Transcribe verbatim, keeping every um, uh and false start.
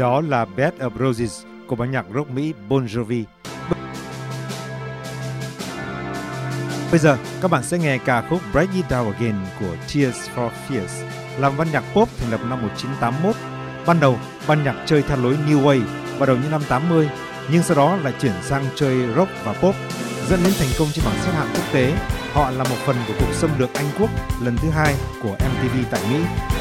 Đó là Bed of Roses của ban nhạc rock Mỹ Bon Jovi. Bây giờ các bạn sẽ nghe ca khúc Break It Down Again của Tears for Fears, là ban nhạc pop thành lập năm một nghìn chín trăm tám mươi mốt. Ban đầu, ban nhạc chơi theo lối New Wave vào đầu những năm tám mươi, nhưng sau đó lại chuyển sang chơi rock và pop, dẫn đến thành công trên bảng xếp hạng quốc tế. Họ là một phần của cuộc xâm lược Anh quốc lần thứ hai của em tê vê tại Mỹ.